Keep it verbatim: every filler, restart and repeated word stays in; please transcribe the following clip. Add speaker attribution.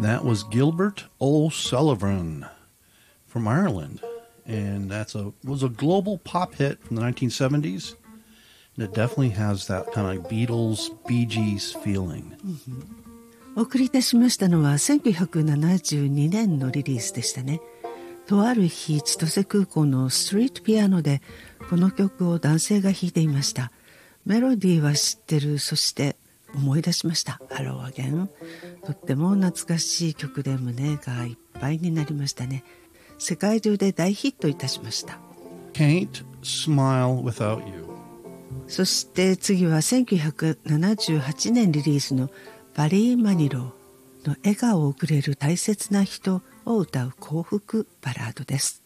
Speaker 1: That was Gilbert O'Sullivan from Ireland. And that's a was a global pop hit from the nineteen seventies. And it definitely has that kind of Beatles, Bee Gees feeling.
Speaker 2: お送りいたしましたのはせんきゅうひゃくななじゅうにねんのリリースでしたね。とある日、千歳空港のストリートピアノでこの曲を男性が弾いていました。メロディーは知ってる、そして思い出しました。Hello Again。とっても懐かしい曲で胸がいっぱいになりましたね。世界中で大ヒットいたしました。
Speaker 1: Can't Smile Without You。
Speaker 2: そして次はせんきゅうひゃくななじゅうはちねんリリースのバリー・マニローの笑顔をくれる大切な人を歌う幸福バラードです。